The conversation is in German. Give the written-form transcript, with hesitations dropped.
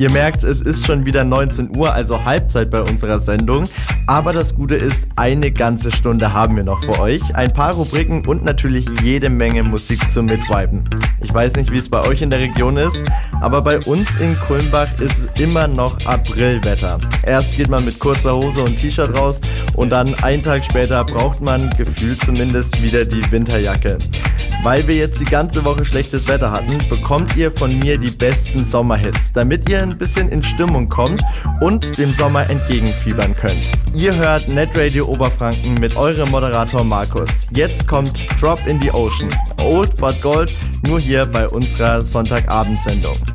Ihr merkt, es ist schon wieder 19 Uhr, also Halbzeit bei unserer Sendung. Aber das Gute ist, eine ganze Stunde haben wir noch für euch. Ein paar Rubriken und natürlich jede Menge Musik zum Mitviben. Ich weiß nicht, wie es bei euch in der Region ist, aber bei uns in Kulmbach ist es immer noch Aprilwetter. Erst geht man mit kurzer Hose und T-Shirt raus und dann einen Tag später braucht man, gefühlt zumindest, wieder die Winterjacke. Weil wir jetzt die ganze Woche schlechtes Wetter hatten, bekommt ihr von mir die besten Sommerhits, damit ihr ein bisschen in Stimmung kommt und dem Sommer entgegenfiebern könnt. Ihr hört Netradio Oberfranken mit eurem Moderator Markus. Jetzt kommt Drop in the Ocean, Old but Gold, nur hier bei unserer Sonntagabendsendung.